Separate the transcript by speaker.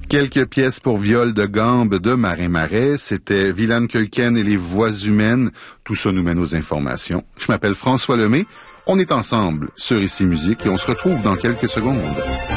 Speaker 1: Quelques pièces pour viol de gambe de Marin Marais. C'était Wieland Keuken et les voix humaines. Tout ça nous mène aux informations. Je m'appelle François Lemay. On est ensemble sur Ici Musique et on se retrouve dans quelques secondes.